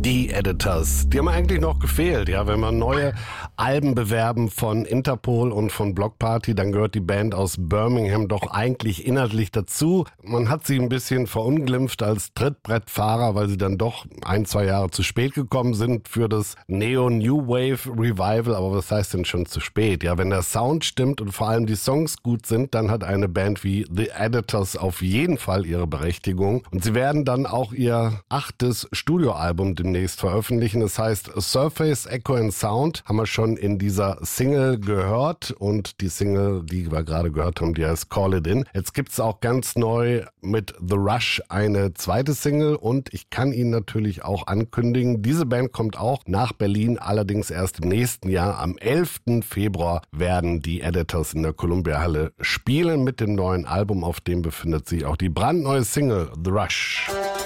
Die Editors, die haben eigentlich noch gefehlt. Ja, wenn wir neue Alben bewerben von Interpol und von Bloc Party, dann gehört die Band aus Birmingham doch eigentlich inhaltlich dazu. Man hat sie ein bisschen verunglimpft als Trittbrettfahrer, weil sie dann doch 1-2 Jahre zu spät gekommen sind für das Neo-New Wave Revival. Aber was heißt denn schon zu spät? Ja, wenn der Sound stimmt und vor allem die Songs gut sind, dann hat eine Band wie The Editors auf jeden Fall ihre Berechtigung. Und sie werden dann auch ihr 8. Studioalbum demnächst veröffentlichen. Das heißt Surface, Echo and Sound haben wir schon in dieser Single gehört und die Single, die wir gerade gehört haben, die heißt Call It In. Jetzt gibt's auch ganz neu mit The Rush eine zweite Single und ich kann Ihnen natürlich auch ankündigen, diese Band kommt auch nach Berlin, allerdings erst im nächsten Jahr. Am 11. Februar werden die Editors in der Columbia Halle spielen mit dem neuen Album, auf dem befindet sich auch die brandneue Single The Rush.